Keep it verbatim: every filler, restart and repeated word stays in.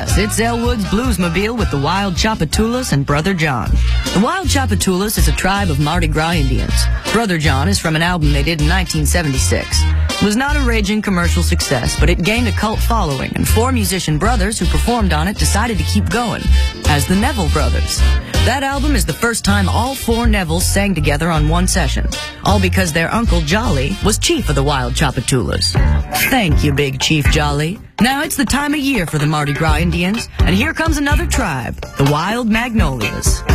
yes, it's Elwood's Bluesmobile with the Wild Tchoupitoulas and Brother John. The Wild Tchoupitoulas is a tribe of Mardi Gras Indians. Brother John is from an album they did in nineteen seventy-six. It was not a raging commercial success, but it gained a cult following, and four musician brothers who performed on it decided to keep going, as the Neville Brothers. That album is the first time all four Nevilles sang together on one session, all because their uncle Jolly was chief of the Wild Tchoupitoulas. Thank you, Big Chief Jolly. Now it's the time of year for the Mardi Gras Indians, and here comes another tribe, the Wild Magnolias.